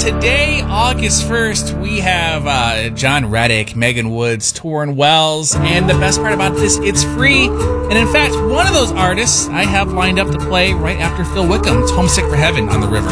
today, August 1st, we have John Reddick, Megan Woods, Torrin Wells, and the best part about this, it's free. And in fact, one of those artists I have lined up to play right after Phil Wickham's Homesick for Heaven on the River.